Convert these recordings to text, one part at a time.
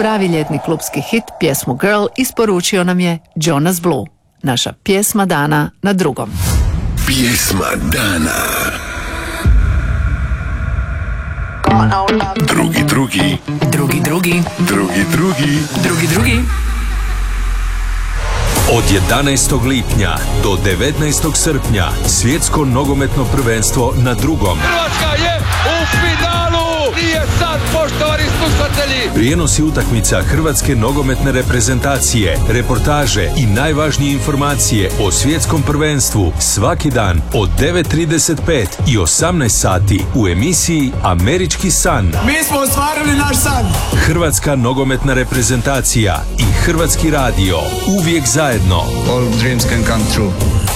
pravi ljetni klupski hit, pjesmu Girl, isporučio nam je Jonas Blue. Naša pjesma dana na drugom. Pjesma dana. Drugi. Od 11. lipnja do 19. srpnja svjetsko nogometno prvenstvo na drugom. Hrvatska je u finalu! Nije sad, poštovani slušatelji! Prijenosi utakmica hrvatske nogometne reprezentacije, reportaže i najvažnije informacije o svjetskom prvenstvu svaki dan od 9:35 i 18 sati u emisiji Američki san. Mi smo ostvarili naš san! Hrvatska nogometna reprezentacija i Hrvatski radio uvijek zajedno. All dreams can come true.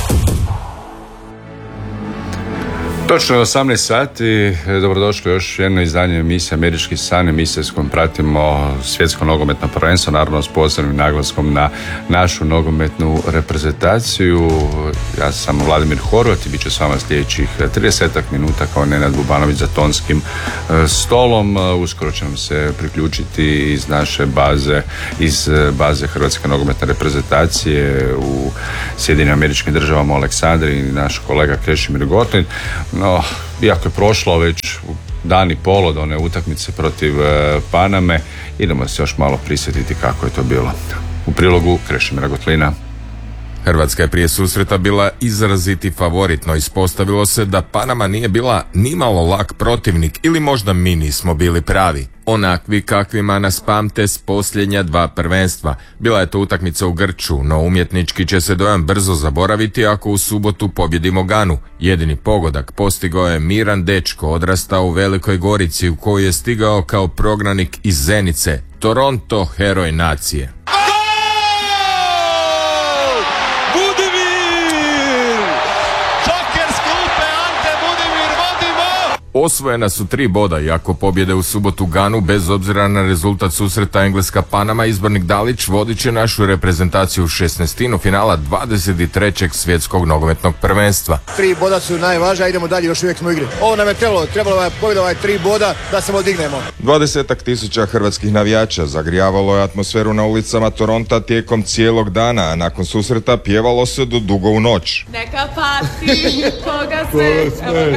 Točno je 18 sati, dobrodošli još jedno izdanje emisije Američki san, emisije s kojom pratimo svjetsko nogometno prvenstvo, naravno s posebnim naglaskom na našu nogometnu reprezentaciju. Ja sam Vladimir Horvat i bit ću s vama sljedećih 30 minuta kao Nenad Bubanović za tonskim stolom. Uskoro će nam se priključiti iz naše baze, iz baze Hrvatske nogometne reprezentacije u Sjedinjenim Američkim Državama Aleksandri i naš kolega Krešimir Gotlin. No, iako je prošlo već dan i pol od one utakmice protiv Paname, idemo se još malo prisjetiti kako je to bilo. U prilogu Krešimira Gotlina. Hrvatska je prije susreta bila izraziti favorit, no ispostavilo se da Panama nije bila nimalo lak protivnik ili možda mi nismo bili pravi. Onakvi kakvima nas pamte s posljednja dva prvenstva. Bila je to utakmica u grču, no umjetnički će se dojam brzo zaboraviti ako u subotu pobjedimo Ganu. Jedini pogodak postigao je miran dečko, odrastao u Velikoj Gorici u koju je stigao kao prognanik iz Zenice. Toronto, heroj nacije. Osvojena su 3 boda, iako pobjede u subotu Ganu, bez obzira na rezultat susreta Engleska-Panama, izbornik Dalić vodit će našu reprezentaciju u 16. finala 23. svjetskog nogometnog prvenstva. 3 boda su najvažnija, idemo dalje, još uvijek smo u igri. Ovo nam je trebalo je pobjeda 3 boda da se odignemo. 20-ak tisuća hrvatskih navijača zagrijavalo je atmosferu na ulicama Toronta tijekom cijelog dana, a nakon susreta pjevalo se do dugo u noć. Neka pati koga se...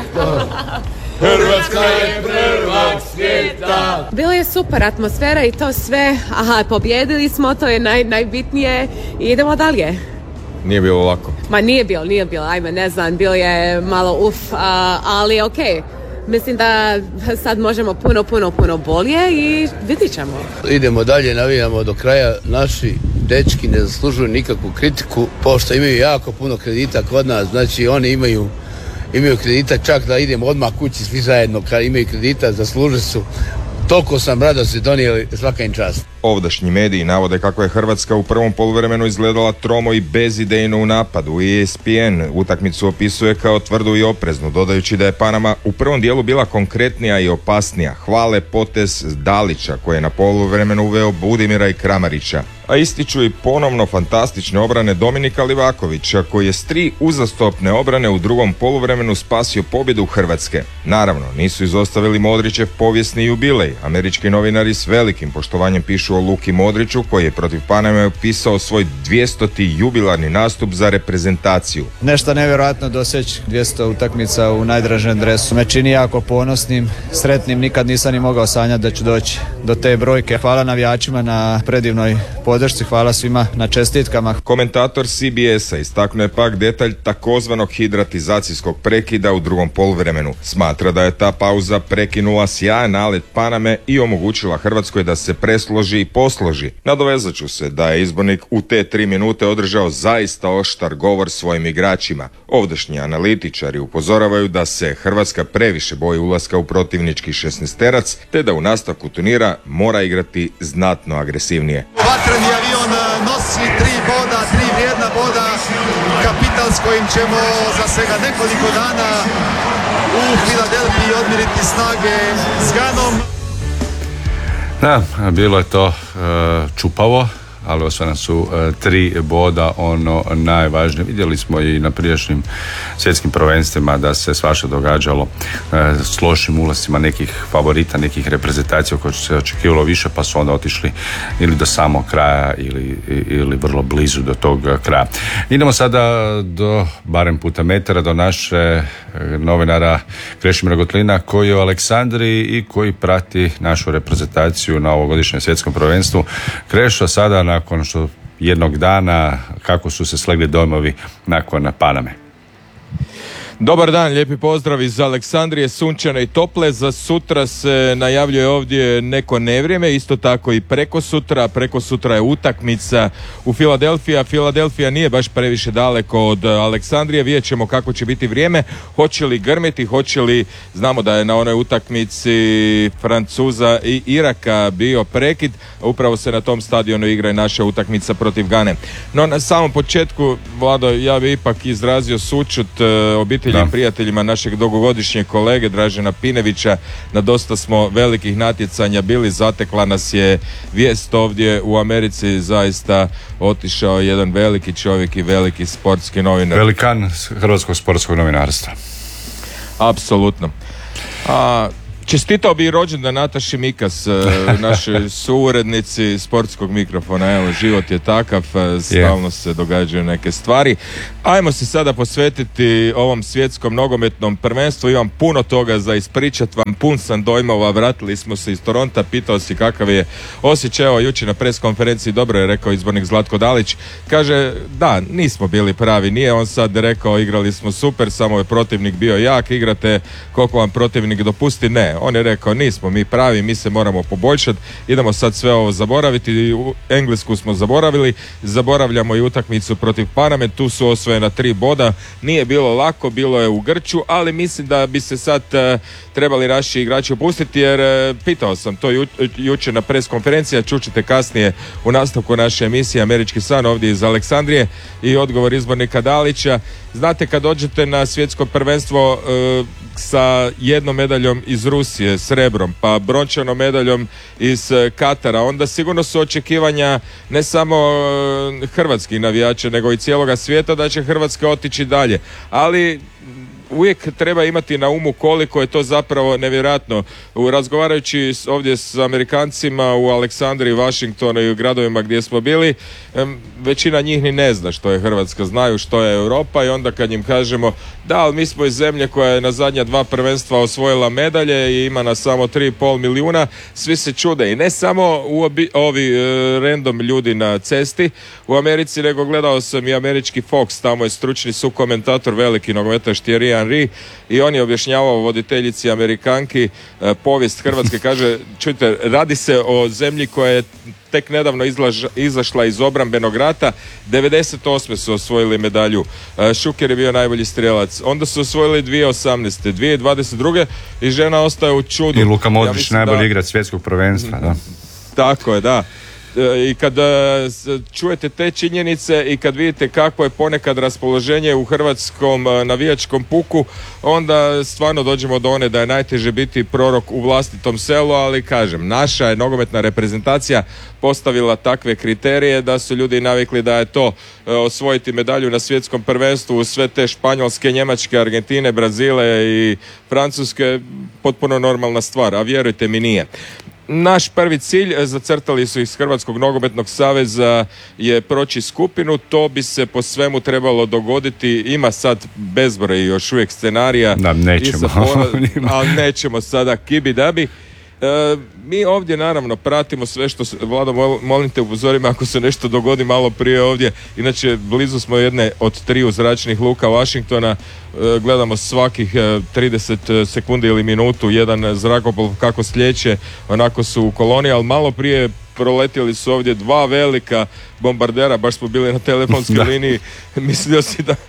Hrvatska je prvak svijeta. Bilo je super atmosfera i to sve. Pobjedili smo, to je najbitnije i idemo dalje. Nije bilo lako. Ma nije bilo, ajme ne znam, bilo je malo ali okej. Mislim da sad možemo puno bolje i vidit ćemo. Idemo dalje, navijamo do kraja. Naši dečki ne zaslužuju nikakvu kritiku, pošto imaju jako puno kredita kod nas, znači oni imaju kredita, čak da idemo odmah kući svi zajedno, kad imaju kredita, zaslužili su. Toliko sam radosti donijeli, svaka im čast. Ovdašnji mediji navode kako je Hrvatska u prvom poluvremenu izgledala tromo i bezidejno u napadu. ESPN utakmicu opisuje kao tvrdu i opreznu, dodajući da je Panama u prvom dijelu bila konkretnija i opasnija. Hvale potez Dalića koji je na poluvremenu uveo Budimira i Kramarića. A ističu i ponovno fantastične obrane Dominika Livakovića koji je s 3 uzastopne obrane u drugom poluvremenu spasio pobjedu Hrvatske. Naravno, nisu izostavili Modrićev povijesni jubilej. Američki novinari s velikim poštovanjem pišu o Luki Modriću koji je protiv Paname upisao svoj 200. jubilarni nastup za reprezentaciju. Nešto nevjerojatno doseći 200 utakmica u najdražem dresu. Me čini jako ponosnim, sretnim, nikad nisam ni mogao sanjati da ću doći do te brojke. Hvala navijačima na predivnoj podršci, hvala svima na čestitkama. Komentator CBS-a istaknuo je pak detalj takozvanog hidratizacijskog prekida u drugom poluvremenu. Smatra da je ta pauza prekinula sjajan nalet Paname i omogućila Hrvatskoj da se presloži i posloži. Nadovezat ću se da je izbornik u te 3 minute održao zaista oštar govor svojim igračima. Ovdašnji analitičari upozoravaju da se Hrvatska previše boji ulaska u protivnički 16-terac, te da u nastavku turnira mora igrati znatno agresivnije. Vatreni avion nosi 3 boda, 3 vrijedna boda, kapital s kojim ćemo za svega nekoliko dana u Filadelfiji odmiriti snage s Ganom. Da, bilo je to čupavo, ali osvojena su 3 boda, ono najvažnije. Vidjeli smo i na prijašnjim svjetskim prvenstvima da se svašta događalo s lošim ulascima nekih favorita, nekih reprezentacija koje se očekivalo više, pa su onda otišli ili do samog kraja ili vrlo blizu do tog kraja. Idemo sada do barem puta metara do naše novinara Krešimira Gotlina koji je u Aleksandriji i koji prati našu reprezentaciju na ovogodišnjem svjetskom prvenstvu. Krešo, sada nakon što jednog dana, kako su se slegli dojmovi nakon Paname? Dobar dan, lijepi pozdrav iz Aleksandrije, sunčane i tople. Za sutra se najavljuje ovdje neko nevrijeme, isto tako i preko sutra je utakmica u Filadelfiji. Filadelfija nije baš previše daleko od Aleksandrije, vidjet ćemo kako će biti vrijeme, hoće li grmiti, znamo da je na onoj utakmici Francuza i Iraka bio prekid, upravo se na tom stadionu igra i naša utakmica protiv Gane. No na samom početku, Vlado, ja bi ipak izrazio sućut obitelji i prijateljima našeg dugogodišnjeg kolege Dražena Pinevića. Na dosta smo velikih natjecanja bili, zatekla nas je vijest ovdje u Americi, zaista otišao jedan veliki čovjek i veliki sportski novinar. Velikan hrvatskog sportskog novinarstva. Apsolutno. Čestitao bi i rođendan Nataši Mikas, našoj suurednici sportskog mikrofona. Evo, život je takav, stalno se događaju neke stvari. Ajmo se sada posvetiti ovom svjetskom nogometnom prvenstvu. Imam puno toga za ispričat vam, pun sam dojmova. Vratili smo se iz Toronta, pitao si kakav je osjećaj. Evo, jučer na pres konferenciji, dobro je rekao izbornik Zlatko Dalić, kaže da, nismo bili pravi. Nije on sad rekao igrali smo super, samo je protivnik bio jak, igrate koliko vam protivnik dopusti. Ne, on je rekao nismo mi pravi, mi se moramo poboljšati, idemo sad sve ovo zaboraviti. U Englesku smo zaboravili, zaboravljamo i utakmicu protiv Paname, tu su osvojena 3 boda, nije bilo lako, bilo je u grču, ali mislim da bi se sad trebali naši igrači opustiti, jer pitao sam to jučer na pres konferenciji, čućete kasnije u nastavku naše emisije Američki san ovdje iz Aleksandrije i odgovor izbornika Dalića. Znate, kad dođete na svjetsko prvenstvo sa jednom medaljom iz Rusije, srebrom, pa brončanom medaljom iz Katara, onda sigurno su očekivanja ne samo hrvatskih navijača, nego i cijeloga svijeta da će Hrvatska otići dalje. Ali uvijek treba imati na umu koliko je to zapravo nevjerojatno. Razgovarajući ovdje s Amerikancima u Aleksandriji, Washingtonu i u gradovima gdje smo bili, većina njih ni ne zna što je Hrvatska, znaju što je Europa, i onda kad im kažemo da, ali mi smo iz zemlje koja je na zadnja 2 prvenstva osvojila medalje i ima nas samo 3,5 milijuna, svi se čude. I ne samo ovi random ljudi na cesti u Americi, nego gledao sam i američki Fox, tamo je stručni sukomentator, veliki nogometaš Thierry Henry, i on je objašnjavao voditeljici Amerikanki povijest Hrvatske. Kaže, čujte, radi se o zemlji koja je tek nedavno izašla iz obrambenog rata. 98. su osvojili medalju, Šuker je bio najbolji strijelac, onda su osvojili 2018. 2022. i žena ostaje u čudu. I Luka Modrić, najbolji igrač svjetskog prvenstva. Da. Tako je, da. I kad čujete te činjenice i kad vidite kako je ponekad raspoloženje u hrvatskom navijačkom puku, onda stvarno dođemo do one da je najteže biti prorok u vlastitom selu, ali kažem, naša je nogometna reprezentacija postavila takve kriterije da su ljudi navikli da je to osvojiti medalju na svjetskom prvenstvu uz sve te Španjolske, Njemačke, Argentine, Brazile i Francuske potpuno normalna stvar, a vjerujte mi nije. Naš prvi cilj, zacrtali su iz Hrvatskog nogometnog saveza, je proći skupinu. To bi se po svemu trebalo dogoditi. Ima sad bezbroj još uvijek scenarija. Da, nećemo. Ali nećemo sada kibi dabi. Mi ovdje naravno pratimo sve što se, Vlado, molim te upozorim ako se nešto dogodi malo prije ovdje, inače blizu smo jedne od 3 zračnih luka Washingtona, gledamo svakih 30 sekundi ili minutu jedan zrakoplov kako slijeće, onako su u koloni, ali malo prije proletjeli su ovdje 2 velika bombardera, baš smo bili na telefonskoj liniji, mislio si da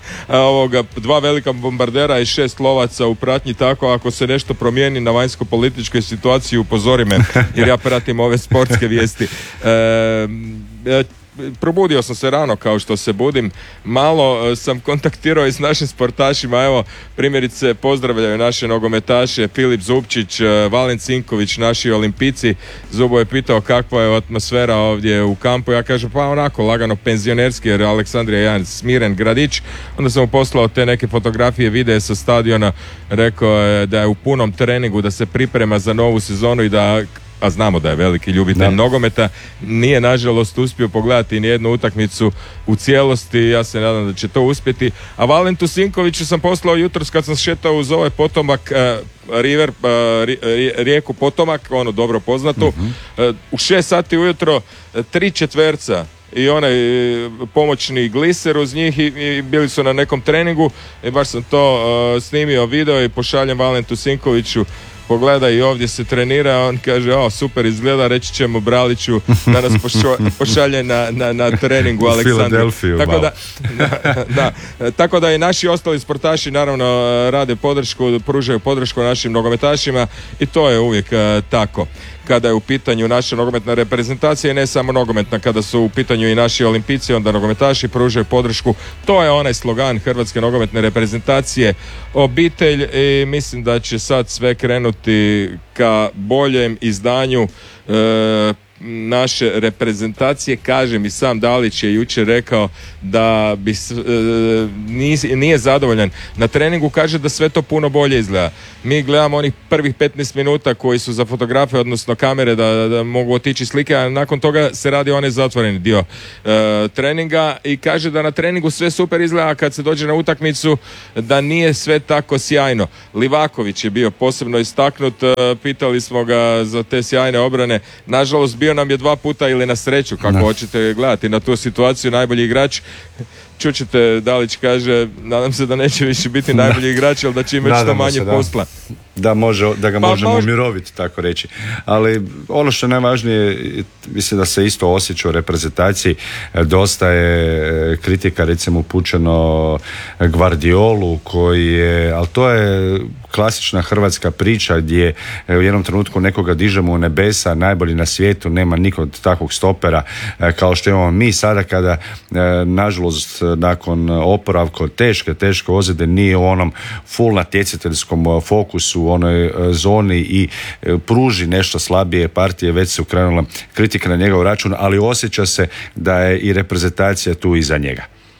2 velika bombardera i 6 lovaca u pratnji, tako ako se nešto promijeni na vanjsko-političkoj situaciji upozori me, jer ja pratim ove sportske vijesti. probudio sam se rano kao što se budim, malo sam kontaktirao i s našim sportašima, evo primjerice pozdravljaju naše nogometaše Filip Zupčić, Valen Cinković, naši olimpici. Zubo je pitao kakva je atmosfera ovdje u kampu, ja kažem pa onako lagano penzionerski jer Aleksandrija je jedan smiren gradić, onda sam mu poslao te neke fotografije, videe sa stadiona, rekao je da je u punom treningu, da se priprema za novu sezonu i da, a znamo da je veliki ljubitelj nogometa, nije nažalost uspio pogledati nijednu utakmicu u cijelosti, ja se nadam da će to uspjeti. A Valentu Sinkoviću sam poslao jutros kad sam šetao uz ovaj potomak rijeku Potomak, ono dobro poznatu, u 6 sati ujutro 3 četverca i onaj pomoćni gliser uz njih i bili su na nekom treningu i baš sam to snimio video i pošaljem Valentu Sinkoviću, pogledaj i ovdje se trenira, on kaže super izgleda, reći ćemo Braliću da nas pošalje na treningu Aleksandru. Tako da i naši ostali sportaši naravno rade podršku, pružaju podršku našim nogometašima i to je uvijek tako. Kada je u pitanju naša nogometna reprezentacija i ne samo nogometna, kada su u pitanju i naši olimpijci, onda nogometaši pružaju podršku. To je onaj slogan Hrvatske nogometne reprezentacije, obitelj, i mislim da će sad sve krenuti ka boljem izdanju naše reprezentacije. Kažem, i sam Dalić je jučer rekao da nije zadovoljan na treningu, kaže da sve to puno bolje izgleda. Mi gledamo onih prvih 15 minuta koji su za fotografe, odnosno kamere, da mogu otići slike, a nakon toga se radi onaj zatvoreni dio treninga i kaže da na treningu sve super izgleda, a kad se dođe na utakmicu da nije sve tako sjajno. Livaković je bio posebno istaknut, pitali smo ga za te sjajne obrane, nažalost bio nam je 2 puta, ili na sreću, kako hoćete gledati na tu situaciju, najbolji igrač. Čućete, Dalić kaže, nadam se da neće više biti najbolji igrač, ali da će imati što manje posla. Da ga možemo umiroviti, tako reći. Ali ono što je najvažnije, mislim da se isto osjeća u reprezentaciji, dosta je kritika recimo upućeno Guardiolu koji je, ali to je klasična hrvatska priča gdje u jednom trenutku nekoga dižemo u nebesa, najbolji na svijetu, nema nikog takvog stopera kao što imamo mi sada, kada nažalost nakon oporavka teške ozljede nije u onom full natjecateljskom fokusu, u onoj zoni i pruži nešto slabije partije, već su krenule kritike na njegov račun, ali osjeća se da je i reprezentacija tu iza njega.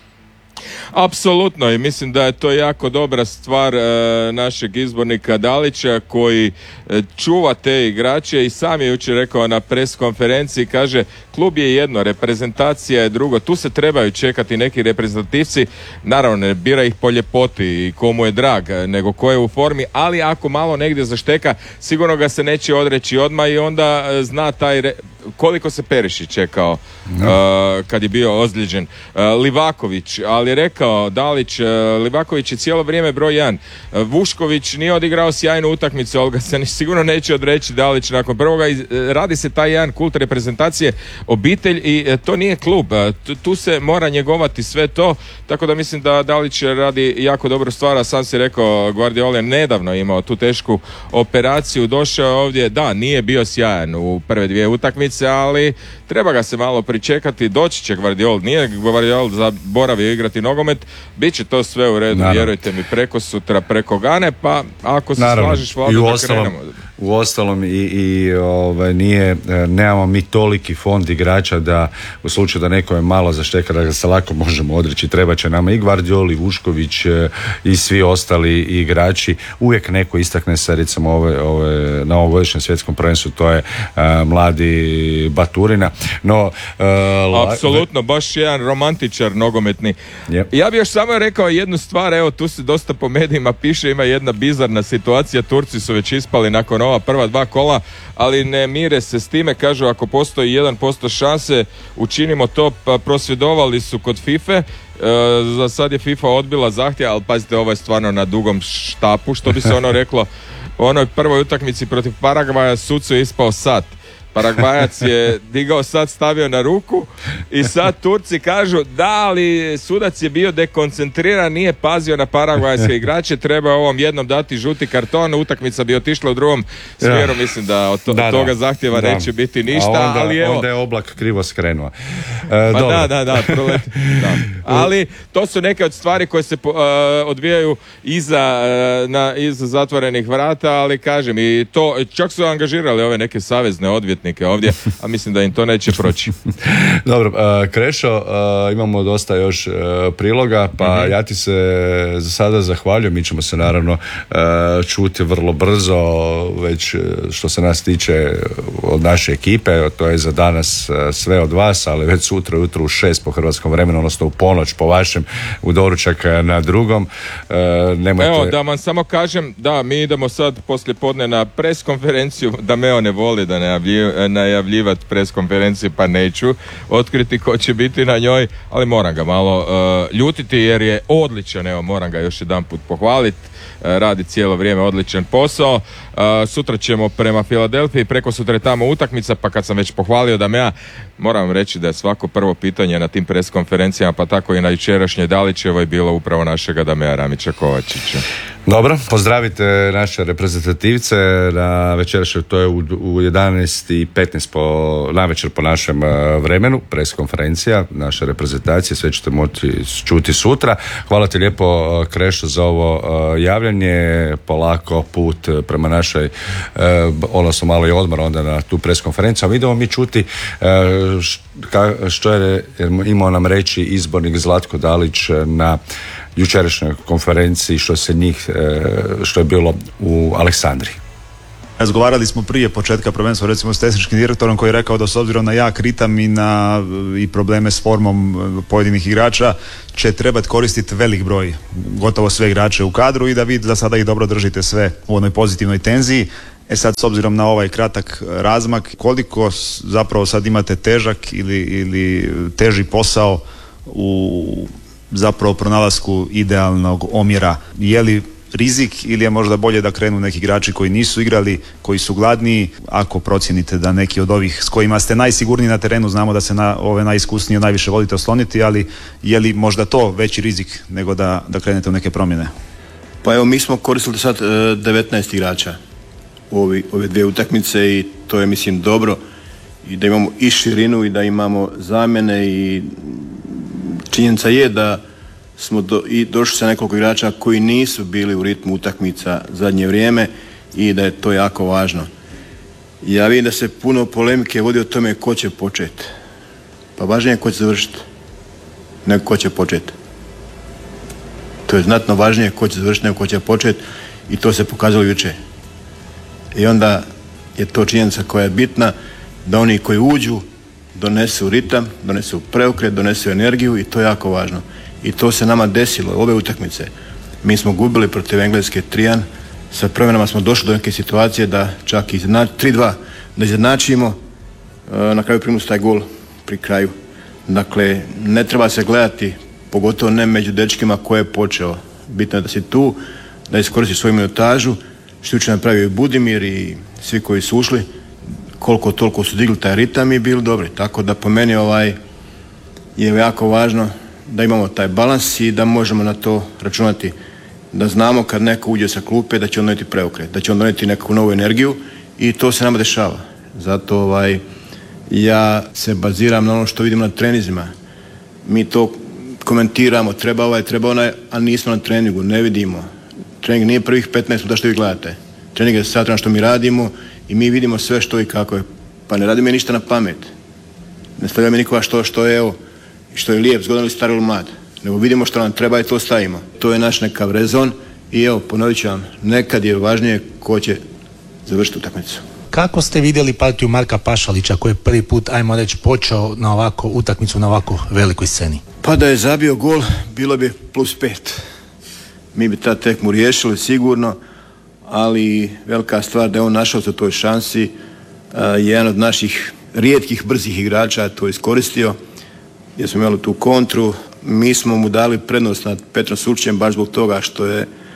Apsolutno, i mislim da je to jako dobra stvar našeg izbornika Dalića koji čuva te igrače i sam je jučer rekao na pres konferenciji, kaže klub je jedno, reprezentacija je drugo, tu se trebaju čekati neki reprezentativci, naravno ne bira ih po ljepoti i komu je drag, nego ko je u formi, ali ako malo negdje zašteka, sigurno ga se neće odreći odmah i onda zna koliko se Perišić čekao kad je bio ozlijeđen. Livaković, ali rekao Dalić, Livaković je cijelo vrijeme broj 1. Vušković nije odigrao sjajnu utakmicu, ali ga se sigurno neće odreći Dalić nakon prvoga. Radi se taj jedan kult reprezentacije, obitelj, i to nije klub. Tu se mora njegovati sve to, tako da mislim da Dalić radi jako dobro stvar, a sam si rekao, Guardiola je nedavno imao tu tešku operaciju, došao ovdje, da, nije bio sjajan u prve 2 utakmice, ali treba ga se malo pričekati, doći će Guardiola, nije Guardiola zaboravio igrati nogomet, bit će to sve u redu, vjerujte mi, preko sutra, preko Gane, pa ako se slažeš, Vlado, da krenemo. Uostalom nemamo mi toliki fond igrača da u slučaju da neko je malo zašteka da ga se lako možemo odreći. Treba će nama i Guardiola, i Vušković i svi ostali igrači. Uvijek neko istakne se, recimo na ovogodišnjem svjetskom prvenstvu, to je mladi Baturina. No, apsolutno, baš jedan romantičar nogometni. Yep. Ja bih još samo rekao jednu stvar, evo tu se dosta po medijima piše, ima jedna bizarna situacija, Turci su već ispali nakon ova prva 2 kola, ali ne mire se s time, kažu ako postoji 1% šanse učinimo to, pa prosvjedovali su kod FIFA. Za sad je FIFA odbila zahtjev, ali pazite, ovo je stvarno na dugom štapu, što bi se ono reklo. U onoj prvoj utakmici protiv Paragvaja sucu je ispao sat. Paragvajac je digao, sad stavio na ruku i sad Turci kažu da li sudac je bio dekoncentriran, nije pazio na paragvajske igrače, treba ovom jednom dati žuti karton, utakmica bi otišla u drugom smjeru, mislim da od toga zahtjeva neće biti ništa, ali evo. Onda je Oblak krivo skrenuo. Da. Ali to su neke od stvari koje se odvijaju iza zatvorenih vrata, ali kažem, i to čak su angažirali ove neke savezne odvjetnike ovdje, a mislim da im to neće proći. Dobro, Krešo, imamo dosta još priloga, pa ja ti se za sada zahvaljujem. Mi ćemo se naravno čuti vrlo brzo, već što se nas tiče od naše ekipe, to je za danas sve od vas, ali već sutra ujutro u 6 po hrvatskom vremenu, odnosno u ponoć po vašem, u doručak na drugom. Evo, da vam samo kažem, da, mi idemo sad poslije podne na pres konferenciju, da Meo ne voli da najavljivati pres konferenciju, pa neću otkriti ko će biti na njoj, ali moram ga malo ljutiti jer je odličan, evo moram ga još jedan put pohvaliti, radi cijelo vrijeme odličan posao. Sutra ćemo prema Filadelfiji, preko sutra je tamo utakmica, pa kad sam već pohvalio Damea, moram reći da je svako prvo pitanje na tim pres konferencijama, pa tako i na jučerašnjoj Dalićevoj bilo upravo našega Damea Ramića Kovačića. Dobro, pozdravite naše reprezentativce na večerašnjoj, to je u 11:15 navečer po našem vremenu, pres konferencija naše reprezentacije, sve ćete moći čuti sutra. Hvala ti lijepo, Krešo, za ovo javljanje, polako put prema našoj, odnosno malo i odmor onda na tu pres konferenciju, a idemo mi čuti što je imao nam reći izbornik Zlatko Dalić na jučerašnjoj konferenciji što je bilo u Aleksandriji. Razgovarali smo prije početka prvenstva recimo s tehničkim direktorom koji je rekao da s obzirom na jak ritam i probleme s formom pojedinih igrača će trebati koristiti velik broj, gotovo sve igrače u kadru i da vi za sada ih dobro držite sve u onoj pozitivnoj tenziji. Sad s obzirom na ovaj kratak razmak, koliko zapravo sad imate težak ili teži posao u zapravo pronalasku idealnog omjera? Je li rizik ili je možda bolje da krenu neki igrači koji nisu igrali, koji su gladniji, ako procijenite da neki od ovih s kojima ste najsigurniji na terenu, znamo da se na ove najiskusnije najviše volite osloniti, ali je li možda to veći rizik nego da krenete u neke promjene? Pa evo, mi smo koristili sad 19 igrača u ove dvije utakmice i to je mislim dobro i da imamo i širinu i da imamo zamjene i činjenica je da smo došli sa nekoliko igrača koji nisu bili u ritmu utakmica zadnje vrijeme i da je to jako važno. Ja vidim da se puno polemike vodi o tome ko će početi. Pa važnije je ko će završiti nego ko će početi. To je znatno važnije ko će završiti nego ko će početi i to se pokazalo jučer. I onda je to činjenica koja je bitna, da oni koji uđu donesu ritam, donesu preokret, donesu energiju i to je jako važno. I to se nama desilo, ove utakmice. Mi smo gubili protiv Engleske 3-1, sa promjenama smo došli do neke situacije da čak i 3-2 da izjednačimo, na kraju primus taj gol pri kraju. Dakle, ne treba se gledati, pogotovo ne među dečkima ko je počeo. Bitno je da si tu, da iskoristi svoju minutažu, što jučer napravio i Budimir i svi koji su ušli, koliko toliko su digli taj ritam i bili dobri. Tako da po meni je jako važno da imamo taj balans i da možemo na to računati. Da znamo kad neko uđe sa klupe da će on donijeti preokret, da će on donijeti neku novu energiju i to se nama dešava. Zato ja se baziram na ono što vidimo na trenizima. Mi to komentiramo, treba treba onaj, a nismo na treningu, ne vidimo. Trening nije prvih 15 minuta što vi gledate. Trening je sat što mi radimo i mi vidimo sve što i kako je. Pa ne radimo ništa na pamet. Ne stavljamo nikoga što je što je lijep, zgodan ili star ili mlad. Nego vidimo što nam treba i to stavimo. To je naš nekav rezon i ponovit ću vam, nekad je važnije ko će završiti utakmicu. Kako ste vidjeli partiju Marka Pašalića koji je prvi put, ajmo reći, počeo na ovako utakmicu na ovako velikoj sceni? Pa da je zabio gol, bilo bi +5. Mi bi ta tekmu riješili sigurno, ali velika stvar da je on našao se u toj šansi. Jedan od naših rijetkih brzih igrača to iskoristio, gdje smo imali tu kontru. Mi smo mu dali prednost nad Petrom Surčićem baš zbog toga što je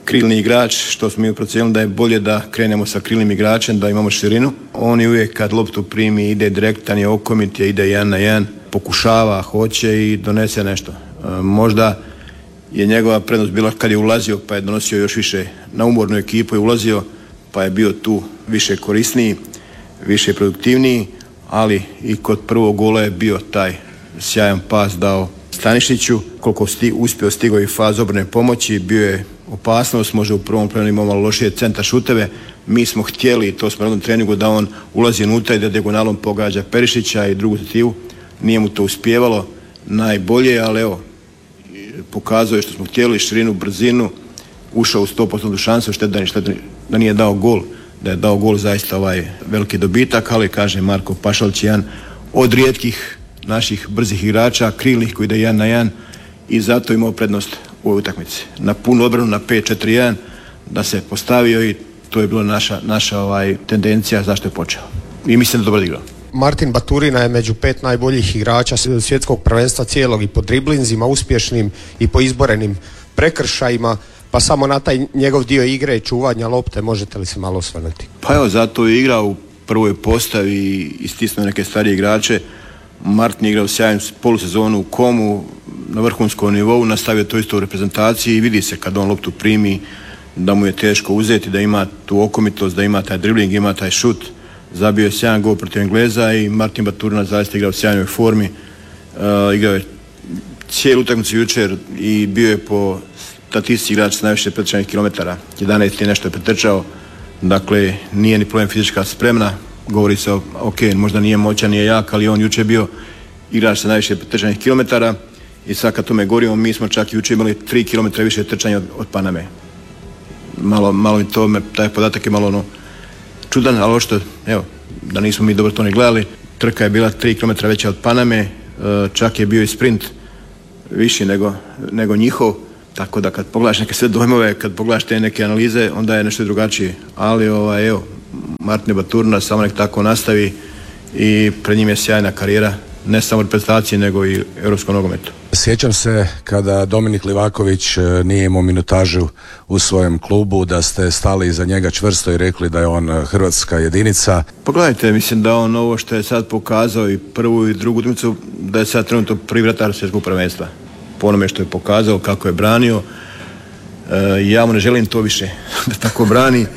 krilni igrač, što smo mi procijenili da je bolje da krenemo sa krilnim igračem, da imamo širinu. On je uvijek kad loptu primi ide direktan, je okomit, ide 1 na 1, pokušava, hoće i donese nešto. Možda je njegova prednost bila kad je ulazio, pa je donosio još više na umornu ekipu, je ulazio, pa je bio tu više korisniji, više produktivniji, ali i kod prvog gola je bio taj sjajan pas dao Stanišiću, koliko uspio stigao i faz obrane pomoći, bio je opasnost, može u prvom planu imao malo lošije centar šuteve. Mi smo htjeli, to smo na jednom treningu, da on ulazi unutra i da dijagonalom pogađa Perišića i drugu stativu. Nije mu to uspjevalo najbolje, ali evo, pokazuje što smo htjeli, širinu, brzinu, ušao u 100% šansu, šteta da nije dao gol, da je dao gol zaista veliki dobitak, ali kaže Marko Pašalić jedan od rijetkih naših brzih igrača, krilnih koji ide 1 na 1 i zato imao prednost u ovoj utakmici. Na punu obranu, na 5-4-1 da se postavio i to je bila naša tendencija zašto je počeo. I mislim da dobro igrao. Martin Baturina je među 5 najboljih igrača svjetskog prvenstva cijelog i po driblinzima uspješnim i po izborenim prekršajima, pa samo na taj njegov dio igre i čuvanja lopte možete li se malo osvrnuti? Pa evo, zato je igrao u prvoj postavi i stisnuo neke starije igrače. Martin je igrao sjajnu polusezonu u Komu, na vrhunskom nivou, nastavio to isto u reprezentaciji i vidi se kad on loptu primi da mu je teško uzeti, da ima tu okomitost, da ima taj dribling, ima taj šut. Zabio je sjajan gol protiv Engleza i Martin Baturina zaista igrao u sjajnoj formi. Igrao je cijelu utakmicu jučer i bio je po statistici igrač s najviše pretrčanih kilometara. 11 je nešto je pretrčao, dakle nije ni problem fizička spremna. Govori se možda nije moćan, nije jak, ali on jučer bio igrač sa najviše pretrčanih kilometara i sad kad tome govorimo, mi smo čak jučer imali 3 km više trčanja od Paname. Malo i to, taj podatak je malo čudan, ali ošto, evo, da nismo mi dobro to ne gledali, trka je bila 3 km veća od Paname, čak je bio i sprint viši nego njihov, tako da kad pogledaš neke sve dojmove, kad pogledaš te neke analize, onda je nešto drugačije, ali evo, Martin Baturina samo nek tako nastavi i pred njim je sjajna karijera, ne samo reprezentacije nego i europskom nogometu. Sjećam se kada Dominik Livaković nije imao minutažu u svojem klubu, da ste stali iza njega čvrsto i rekli da je on hrvatska jedinica. Pogledajte, mislim da on ovo što je sad pokazao i prvu i drugu utakmicu, da je sad trenutno prvi vratar svjetskog prvenstva. Po onome što je pokazao, kako je branio, ja mu ne želim to više da tako brani.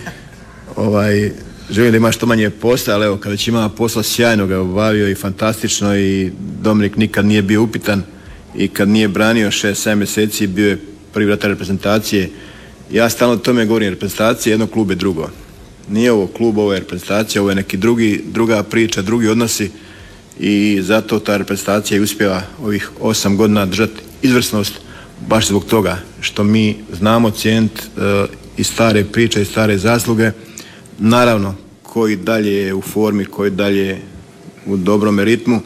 Želim da ima što manje posla, ali evo, kada već ima posla, sjajno ga je obavio i fantastično i Dominik nikad nije bio upitan i kad nije branio 6-7 mjeseci bio je prvi vratar reprezentacije. Ja stalno o tome govorim, reprezentacija jedno, klub je drugo. Nije ovo klub, ovo je reprezentacija, ovo je neki druga priča, drugi odnosi i zato ta reprezentacija je uspjela ovih 8 godina držati izvrsnost baš zbog toga što mi znamo cijeniti i stare priče i stare zasluge. Naravno, koji dalje je u formi, koji dalje je u dobrome ritmu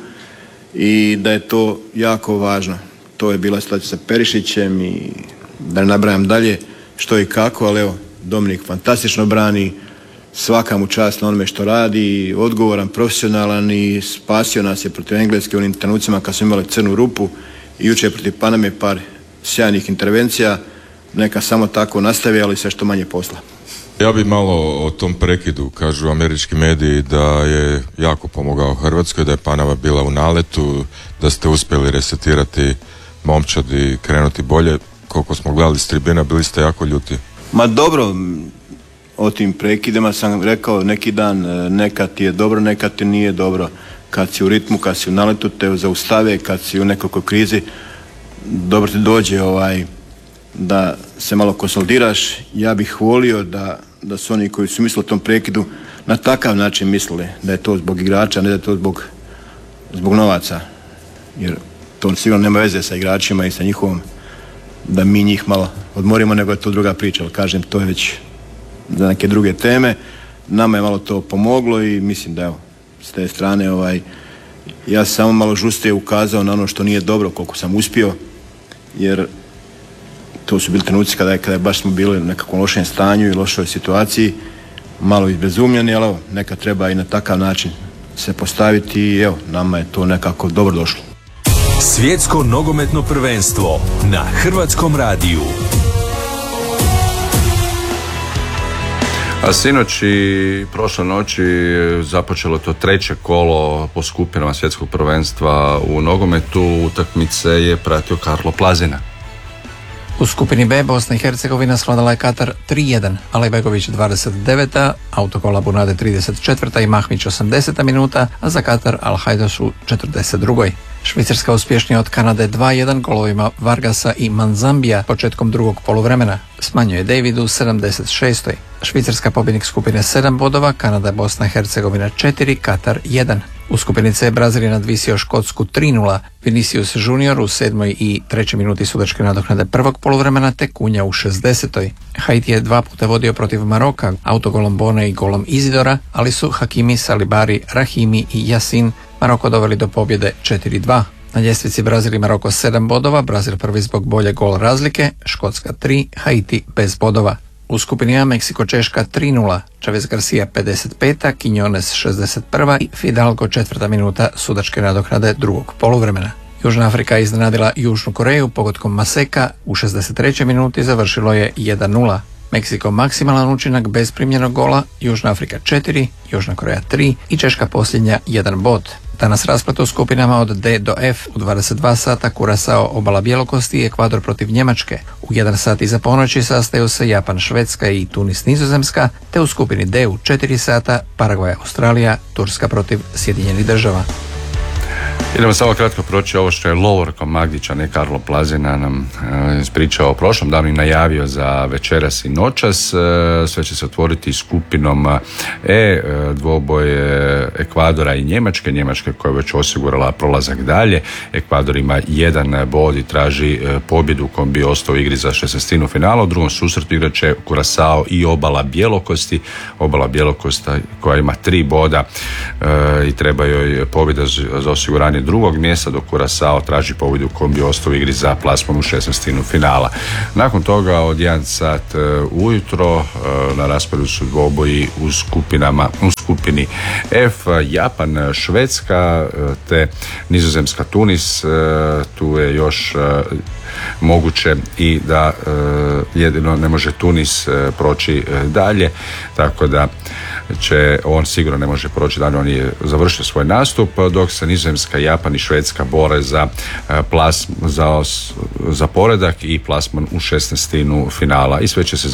i da je to jako važno. To je bila situacija sa Perišićem i da ne nabrajam dalje što i kako, ali evo, Dominik fantastično brani, svaka mu čast na onome što radi, odgovoran, profesionalan i spasio nas je protiv Engleske u onim trenucima kad smo imali crnu rupu i jučer protiv Paname par sjajnih intervencija, neka samo tako nastavi, ali sve što manje posla. Ja bi malo o tom prekidu, kažu američki mediji da je jako pomogao Hrvatskoj, da je Panama bila u naletu, da ste uspjeli resetirati momčad i krenuti bolje. Koliko smo gledali s tribina, bili ste jako ljuti. Ma dobro, o tim prekidima sam rekao neki dan, nekad ti je dobro, nekad ti nije dobro. Kad si u ritmu, kad si u naletu, te zaustave, kad si u nekakvoj krizi, dobro ti dođe da se malo konsolidiraš. Ja bih volio da su oni koji su mislili o tom prekidu na takav način mislili da je to zbog igrača, ne da je to zbog novaca. Jer to sigurno nema veze sa igračima i sa njihovom da mi njih malo odmorimo, nego je to druga priča. Ali kažem, to je već za neke druge teme. Nama je malo to pomoglo i mislim da evo, s te strane ja sam samo malo žustrije ukazao na ono što nije dobro koliko sam uspio, jer to su bili trenuci kada baš smo bili u nekakvom lošem stanju i lošoj situaciji, malo izbezumljeni, ali neka treba i na takav način se postaviti i evo, nama je to nekako dobro došlo. Svjetsko nogometno prvenstvo na Hrvatskom radiju. A sinoć i prošle noći započelo to treće kolo po skupinama svjetskog prvenstva u nogometu. Utakmice je pratio Karlo Plazina. U skupini B Bosna i Hercegovina svladala je Katar 3-1, Alejbegović 29. autokola Bunade 34. i Mahmić 80. minuta, a za Katar Al-Hajdos u 42. Švicarska uspješnija od Kanade 2-1 golovima Vargasa i Manzambija početkom drugog poluvremena. Smanjuje David u 76. Švicarska pobjednik skupine 7 bodova, Kanada, Bosna i Hercegovina 4, Katar 1. U skupini C Brazil je nadvisio Škotsku 3-0, Vinicius Junior u 7. i 3. minuti sudačke nadoknade prvog poluvremena te Kunja u 60. Haiti je 2 puta vodio protiv Maroka, autogolom Bone i golom Izidora, ali su Hakimi, Salibari, Rahimi i Yasin Maroko doveli do pobjede 4-2. Na ljestvici Brazil i Maroko 7 bodova, Brazil prvi zbog bolje gol razlike, Škotska 3, Haiti bez bodova. U skupini A Meksiko Češka 3-0, Chavez Garcia 55, Quiñones 61 i Fidalgo 4. minuta sudačke nadoknade drugog poluvremena. Južna Afrika iznenadila Južnu Koreju pogodkom Maseka, u 63. minuti završilo je 1-0. Meksiko maksimalan učinak bez primljenog gola, Južna Afrika 4, Južna Koreja 3 i Češka posljednja 1 bod. Danas rasplet u skupinama od D do F u 22 sata Kurasao, Obala Bjelokosti i Ekvador protiv Njemačke. U 1 sat iza ponoći sastaju se Japan, Švedska i Tunis, Nizozemska, te u skupini D u 4 sata Paragvaj, Australija, Turska protiv Sjedinjenih Država. Idemo samo kratko proći ovo što je Lovorko Magdić, a ne Karlo Plazina, nam ispričao o prošlom danu i najavio za večeras i noćas. Sve će se otvoriti skupinom E, dvoboj Ekvadora i Njemačke. Njemačka koja je već osigurala prolazak dalje. Ekvador ima 1 bod i traži pobjedu kojom bi ostao u igri za 16. finala. U drugom susretu igrat će Kurasao i Obala Bjelokosti. Obala Bjelokosta koja ima 3 boda i treba joj pobjeda za osiguranje drugog mjesta, dok Kurasao traži pobjedu kojom bi ostao u igri za plasman u 16. finala. Nakon toga od 1 sat ujutro na rasporedu su dvoboji u skupini F, Japan, Švedska te Nizozemska, Tunis. Tu je još moguće i da jedino ne može Tunis proći dalje, tako da će on sigurno ne može proći dalje, on je završio svoj nastup, dok se Nizozemska, Japan i Švedska bore za poredak i plasman u 16. finala i sve će se